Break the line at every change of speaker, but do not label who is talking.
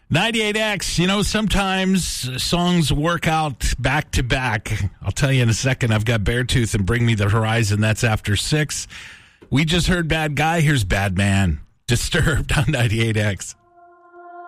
98X, sometimes songs work out back to back. I'll tell you in a second. I've got Beartooth and Bring Me the Horizon. That's after 6. We just heard Bad Guy. Here's Bad Man. Disturbed on 98X.